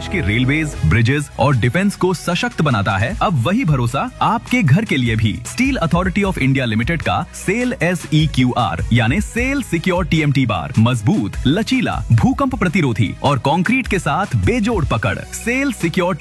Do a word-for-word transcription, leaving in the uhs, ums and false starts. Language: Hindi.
के रेलवेज, ब्रिजेस और डिफेंस को सशक्त बनाता है, अब वही भरोसा आपके घर के लिए भी। Steel authority of India limited का cell S E Q R यानी cell secure T M T bar मजबूत, लचीला, भूकंप प्रतिरोधी और कंक्रीट के साथ बेजोड़ पकड़। Cell secure